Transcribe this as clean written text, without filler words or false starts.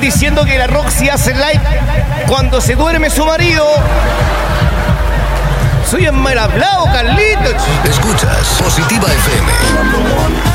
diciendo que la Roxy hace live cuando se duerme su marido. Soy un mal hablado, Carlitos. Escuchas Positiva FM.